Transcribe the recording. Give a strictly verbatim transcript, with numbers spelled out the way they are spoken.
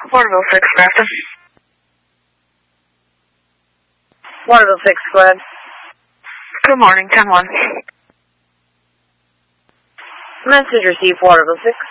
Waterville six, Grafton. Waterville six, go ahead. Good morning, ten one. Message received, Waterville six.